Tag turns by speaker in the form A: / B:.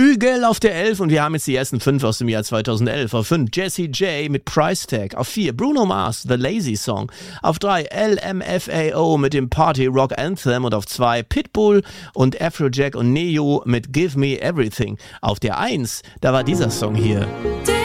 A: Flügel auf der 11 und wir haben jetzt die ersten 5 aus dem Jahr 2011. Auf 5 Jesse J mit Price Tag. Auf 4 Bruno Mars, The Lazy Song. Auf 3 LMFAO mit dem Party Rock Anthem. Und auf 2 Pitbull und Afrojack und Neo mit Give Me Everything. Auf der 1, da war dieser Song hier.